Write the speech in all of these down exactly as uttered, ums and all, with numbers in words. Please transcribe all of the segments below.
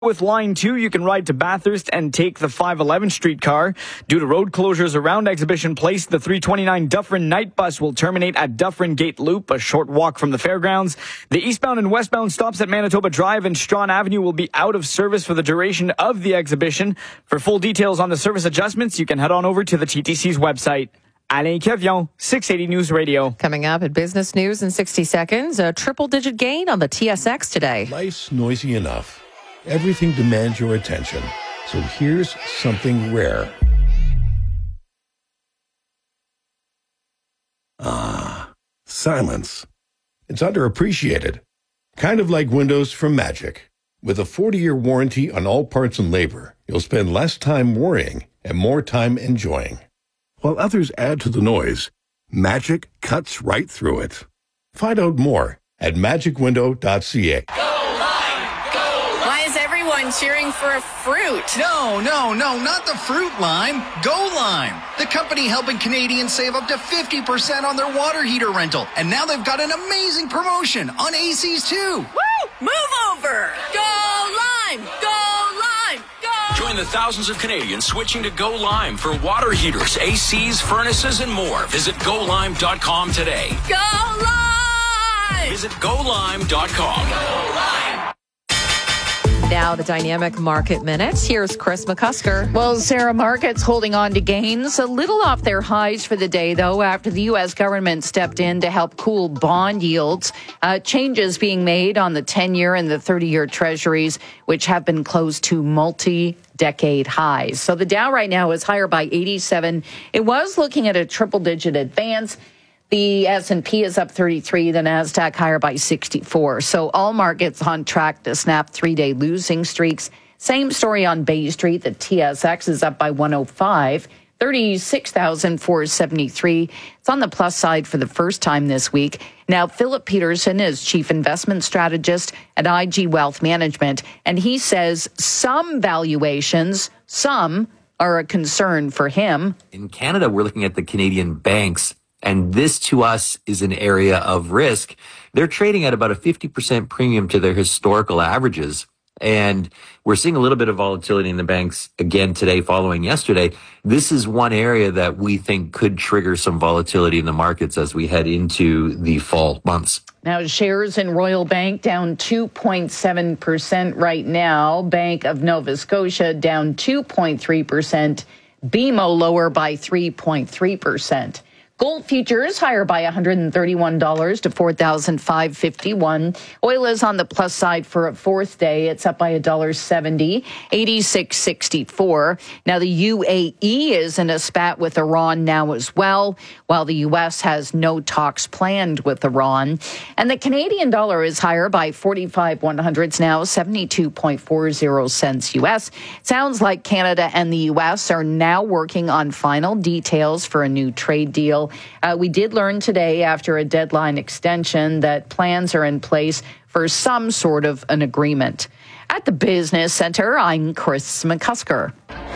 With Line two, you can ride to Bathurst and take the five eleven streetcar. Due to road closures around Exhibition Place, the three twenty-nine Dufferin night bus will terminate at Dufferin Gate Loop, a short walk from the fairgrounds. The eastbound and westbound stops at Manitoba Drive and Strawn Avenue will be out of service for the duration of the exhibition. For full details on the service adjustments, you can head on over to the T T C's website. Alain Cavion, six eighty News Radio. Coming up at Business News in sixty seconds, a triple-digit gain on the T S X today. Life's noisy enough. Everything demands your attention. So here's something rare. Ah, silence. It's underappreciated. Kind of like Windows from Magic. With a forty-year warranty on all parts and labor, you'll spend less time worrying and more time enjoying. While others add to the noise, Magic cuts right through it. Find out more at magic window dot c a. Cheering for a fruit. No, no, no, not the fruit lime. Go Lime, the company helping Canadians save up to fifty percent on their water heater rental. And now they've got an amazing promotion on A Cs too. Woo! Move over. Go Lime. Go Lime. Go. Join the thousands of Canadians switching to Go Lime for water heaters, A Cs, furnaces, and more. Visit go lime dot com today. Go Lime. Visit go lime dot com. Go Lime. Now the Dynamic Market Minute. Here's Chris McCusker. Well, Sarah, markets holding on to gains. A little off their highs for the day, though, after the U S government stepped in to help cool bond yields. Uh, changes being made on the ten-year and the thirty-year treasuries, which have been close to multi-decade highs. So the Dow right now is higher by eighty-seven. It was looking at a triple-digit advance. The S and P is up thirty-three, the NASDAQ higher by sixty-four. So all markets on track to snap three-day losing streaks. Same story on Bay Street. The T S X is up by one oh five, thirty-six thousand four hundred seventy-three. It's on the plus side for the first time this week. Now, Philip Peterson is chief investment strategist at I G Wealth Management, and he says some valuations, some are a concern for him. In Canada, we're looking at the Canadian banks. And this to us is an area of risk. They're trading at about a fifty percent premium to their historical averages. And we're seeing a little bit of volatility in the banks again today following yesterday. This is one area that we think could trigger some volatility in the markets as we head into the fall months. Now, shares in Royal Bank down two point seven percent right now. Bank of Nova Scotia down two point three percent. B M O lower by three point three percent. Gold futures higher by one hundred thirty-one dollars to four thousand five hundred fifty-one dollars. Oil is on the plus side for a fourth day. It's up by one dollar seventy, eighty-six sixty-four. Now, the U A E is in a spat with Iran now as well, while the U S has no talks planned with Iran. And the Canadian dollar is higher by forty-five one hundredths now, seventy-two point four zero cents U S. Sounds like Canada and the U S are now working on final details for a new trade deal. Uh, we did learn today, after a deadline extension, that plans are in place for some sort of an agreement. At the Business Center, I'm Chris McCusker.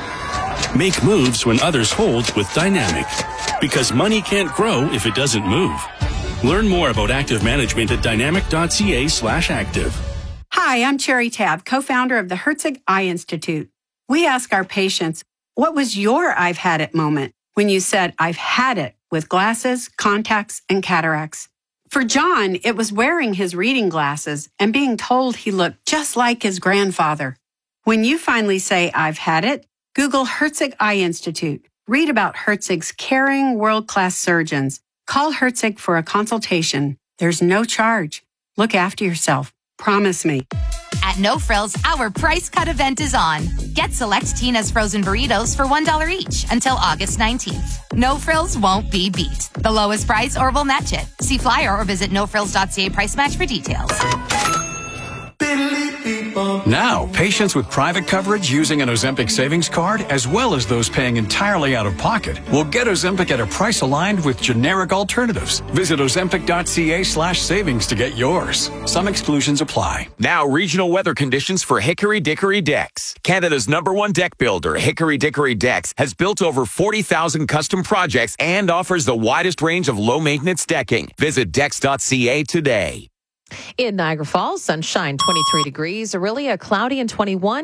Make moves when others hold with Dynamic, because money can't grow if it doesn't move. Learn more about active management at dynamic dot c a slash active. Hi, I'm Cherry Tab, co-founder of the Herzig Eye Institute. We ask our patients, what was your I've had it moment when you said, I've had it, with glasses, contacts, and cataracts? For John, it was wearing his reading glasses and being told he looked just like his grandfather. When you finally say, I've had it, Google Herzig Eye Institute. Read about Herzig's caring, world-class surgeons. Call Herzig for a consultation. There's no charge. Look after yourself. Promise me. At No Frills, our price cut event is on. Get select Tina's frozen burritos for one dollar each until August nineteenth. No Frills won't be beat. The lowest price or we'll match it. See flyer or visit no frills dot c a price match for details. Now, patients with private coverage using an Ozempic savings card, as well as those paying entirely out of pocket, will get Ozempic at a price aligned with generic alternatives. Visit ozempic dot c a slash savings to get yours. Some exclusions apply. Now, regional weather conditions for Hickory Dickory Decks. Canada's number one deck builder, Hickory Dickory Decks, has built over forty thousand custom projects and offers the widest range of low-maintenance decking. Visit decks dot c a today. In Niagara Falls, sunshine, twenty-three degrees. Orillia, cloudy and twenty-one.